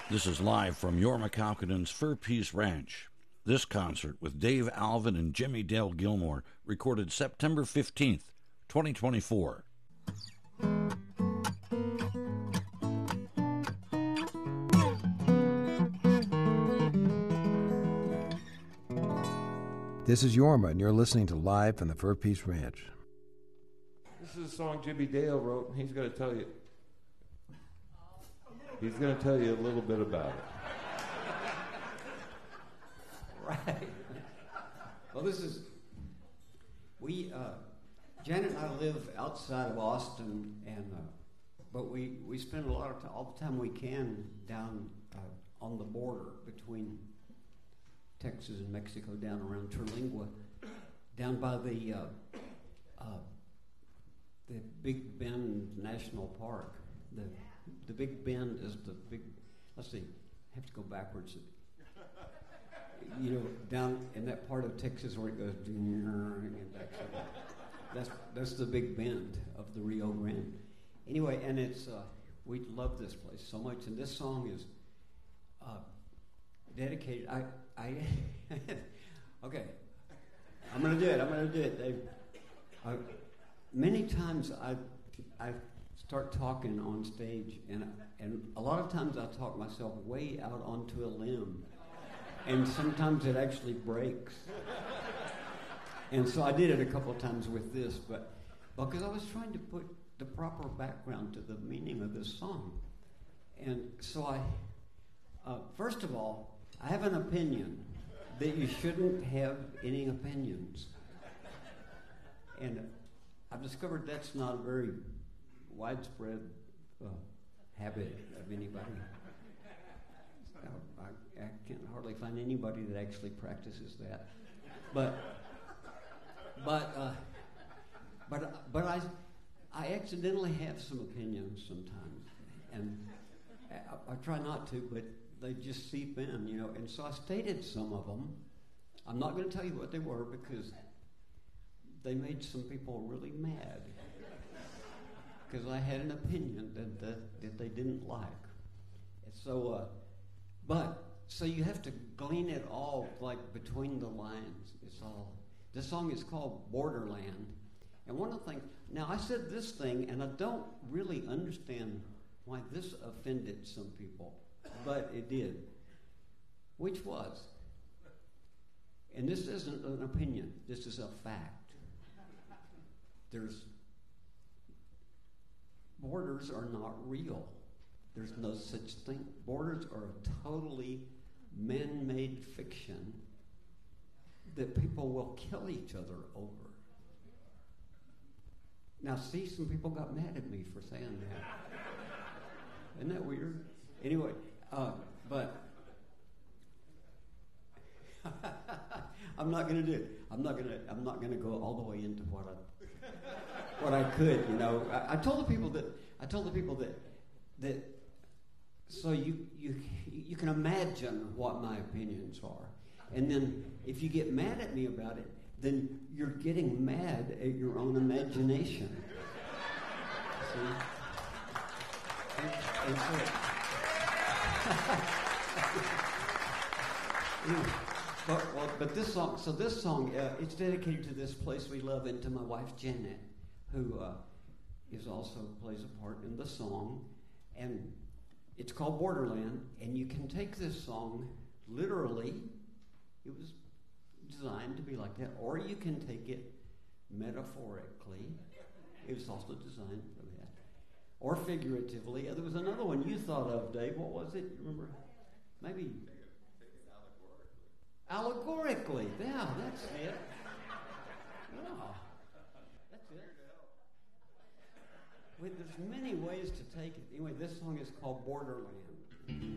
This is live from Yorma Kaukonen's Fur Peace Ranch. This concert with Dave Alvin and Jimmy Dale Gilmore recorded September 15th, 2024. This is Yorma, and you're listening to Live from the Fur Peace Ranch. This is a song Jimmy Dale wrote, and he's going to tell you. He's going to tell you a little bit about it. Right. Well, Janet and I live outside of Austin, but we spend a lot of time, all the time we can, down on the border between Texas and Mexico, down around Terlingua, down by the Big Bend National Park. The Big Bend is the big. Let's see, I have to go backwards. You know, down in that part of Texas where it goes and back. That's the Big Bend of the Rio Grande. Anyway, and it's we love this place so much, and this song is dedicated. Okay, I'm gonna do it. Dave. Many times I start talking on stage, and a lot of times I talk myself way out onto a limb, and sometimes it actually breaks. And so I did it a couple of times with this, but because I was trying to put the proper background to the meaning of this song. And so first of all, I have an opinion that you shouldn't have any opinions. And I've discovered that's not a very widespread habit of anybody. I can't hardly find anybody that actually practices that. But I accidentally have some opinions sometimes, and I try not to, but they just seep in, you know. And so I stated some of them. I'm not going to tell you what they were because they made some people really mad because I had an opinion that they didn't like. And so, so you have to glean it all like between the lines. It's all. This song is called Borderland, and one of the things. Now I said this thing, and I don't really understand why this offended some people, but it did. Which was, and this isn't an opinion. This is a fact. Borders are not real. There's no such thing. Borders are a totally man-made fiction that people will kill each other over. Now, see, some people got mad at me for saying that. Isn't that weird? Anyway, but I'm not going to do it. I'm not going to go all the way into what I could, you know. I told the people that so you can imagine what my opinions are. And then if you get mad at me about it, then you're getting mad at your own imagination. See? But this song, it's dedicated to this place we love and to my wife Janet, who also plays a part in the song. And it's called Borderland, and you can take this song literally. It was designed to be like that, or you can take it metaphorically. It was also designed for that, or figuratively. There was another one you thought of, Dave. What was it? Remember? Maybe. Take it allegorically. Yeah, that's it. Yeah, that's it. There's many ways to take it. Anyway, this song is called Borderland.